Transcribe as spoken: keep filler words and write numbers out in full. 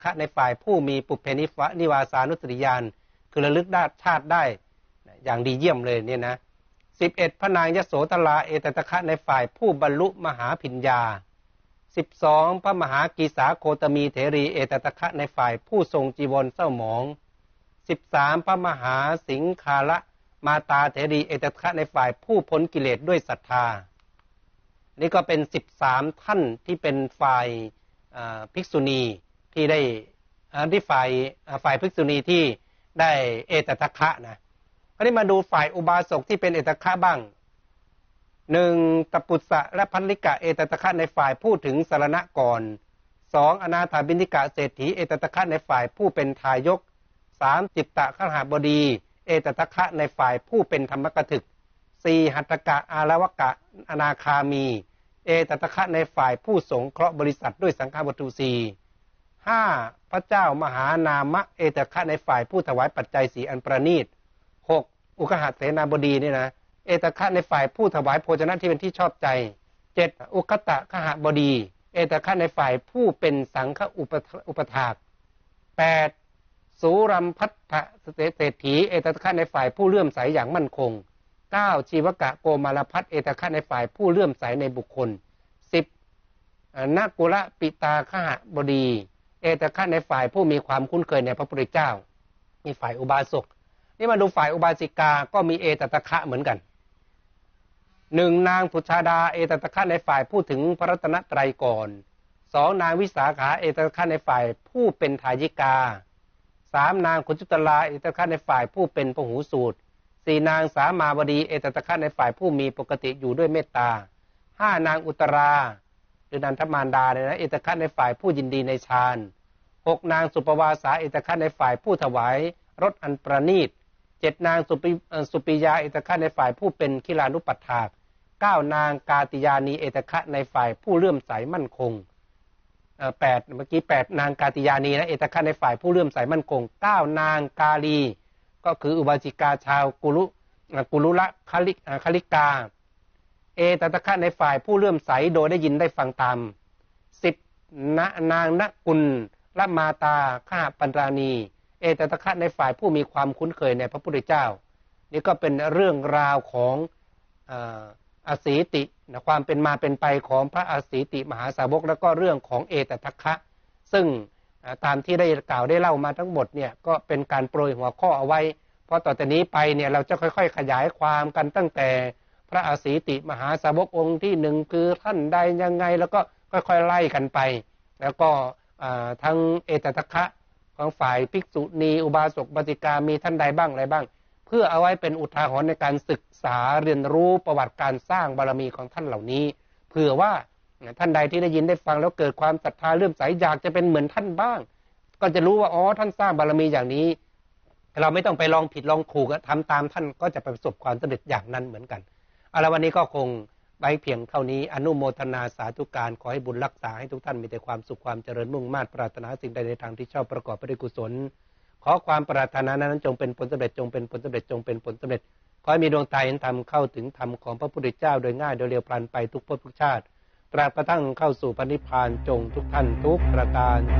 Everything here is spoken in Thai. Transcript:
คะในฝ่ายผู้มีปุเพนิวาสานุสติญาณคือระลึกได้ชาติได้อย่างดีเยี่ยมเลยเนี่ยนะสิบเอ็ดพระนางยโสธราเอตตคะในฝ่ายผู้บรรลุมหาภิญญาสิบสองพระมหากีสาโคตมีเถรีเอตตคะในฝ่ายผู้ทรงจีวรเศร้าหมองสิบสามพระมหาสิงคาละมาตาเถรีเอตตคะในฝ่ายผู้พ้นกิเลสด้วยศรัทธานี่ก็เป็นสิบสามท่านที่เป็นฝ่ายภิกษุณีที่ได้ที่ฝ่ายฝ่ายภิกษุณีที่ได้เอตตคะนะคราวนี้มาดูฝ่ายอุบาสกที่เป็นเอตตคะบ้างหนึ่งตปุสสะและพันลิกะเอตตคะในฝ่ายผู้ถึงสรณะก่อนสองอนาถาบิณฑิกะเศรษฐีเอตตคะในฝ่ายผู้เป็นทายกสามจิตตะขหบดีเอตตคะในฝ่ายผู้เป็นธรรมกถึกสี่หัตถกะอาลวกะอนาคามีเอตตคะในฝ่ายผู้สงเคราะห์บริษัทด้วยสังฆวัตถุสี่ห้าพระเจ้ามหานามะเอตตคะในฝ่ายผู้ถวายปัจจัยสีอันประณีตหกอุคหเสนาบดีนี่นะเอตตคะในฝ่ายผู้ถวายโภชนะที่เป็นที่ชอบใจเจ็ดอุคตะขหบดีเอตตคะในฝ่ายผู้เป็นสังฆอุปถากแปดสูรัมพัทธเศรษฐีเอตตคะในฝ่ายผู้เลื่อมใสอย่างมั่นคงเก้าชีวกะโกมารพัทเอตตคะในฝ่ายผู้เลื่อมใสในบุคคลสิบนากุละปิตาขหบดีเอตตคะในฝ่ายผู้มีความคุ้นเคยในพระพุทธเจ้ามีฝ่ายอุบาสกนี่มาดูฝ่ายอุบาสิกาก็มีเอตตคะเหมือนกันหนึ่งนางสุชาดาเอตตคะในฝ่ายผู้ถึงพระรัตนตรัยก่อนสองนางวิสาขาเอตตคะในฝ่ายผู้เป็นทายิกาสามนางขุจุตลาเอตตคะในฝ่ายผู้เป็นพหูสูตรสี่นางสามาวดีเอตตคะในฝ่ายผู้มีปกติอยู่ด้วยเมตตาห้านางอุตราหรือนันทมารดาเนี่ยนะเอตตคะในฝ่ายผู้ยินดีในฌานหกนางสุปวาสาเอตตคะในฝ่ายผู้ถวายรสอันประณีตเจ็ดนางสุปิสุปิยาเอตตคะในฝ่ายผู้เป็นคิลานุปัฏฐากเก้านางกาติยานีเอตตคะในฝ่ายผู้เลื่อมใสมั่นคงแปดเมื่อกี้แปดนางกาติยานีนะเอตตคะในฝ่ายผู้เลื่อมใสมั่นคงเก้านางกาลีก็คืออุบาสิกาชาวกุลุกุลุละคลิคลิกาเอตตคะในฝ่ายผู้เลื่อมใสโดยได้ยินได้ฟังตามสิบนางนกุลละมาตาข้าปัญราณีเอตตคะในฝ่ายผู้มีความคุ้นเคยในพระพุทธเจ้านี่ก็เป็นเรื่องราวของอสีตินะความเป็นมาเป็นไปของพระอสีติมหาสาวกแล้วก็เรื่องของเอตทัคคะซึ่งตามที่ได้กล่าวได้เล่ามาทั้งหมดเนี่ยก็เป็นการโปรยหัวข้อเอาไว้เพราะต่อจากนี้ไปเนี่ยเราจะค่อยๆขยายความกันตั้งแต่พระอสีติมหาสาวกองค์ที่หนึ่งคือท่านใดยังไงแล้วก็ค่อยๆไล่กันไปแล้วก็ทั้งเอตทัคคะของฝ่ายภิกษุณีอุบาสกบัติกามีท่านใดบ้างอะไรบ้างเพื่อเอาไว้เป็นอุทาหรณ์ในการศึกษาเรียนรู้ประวัติการสร้างบารมีของท่านเหล่านี้เผื่อว่าท่านใดที่ได้ยินได้ฟังแล้วเกิดความศรัทธาเลื่อมใสอยากจะเป็นเหมือนท่านบ้างก็จะรู้ว่าอ๋อท่านสร้างบารมีอย่างนี้เราไม่ต้องไปลองผิดลองถูกทำตามท่านก็จะประสบความสำเร็จอย่างนั้นเหมือนกันเอาละวันนี้ก็คงไว้เพียงเท่านี้อนุโมทนาสาธุการขอให้บุญรักษาให้ทุกท่านมีแต่ความสุขความเจริญมุ่งมั่นปรารถนาสิ่งใดในทางที่ชอบประกอบไปด้วยกุศลขอความปรารถนานั้นจงเป็นผลสำเร็จจงเป็นผลสำเร็จจงเป็นผลสำเร็จขอให้มีดวงตาเห็นธรรมเข้าถึงธรรมของพระพุทธเจ้าโดยง่ายโดยเร็วพลันไปทุกภพทุกชาติตราบกระทั่งเข้าสู่พระนิพพานจงทุกท่านทุกประการ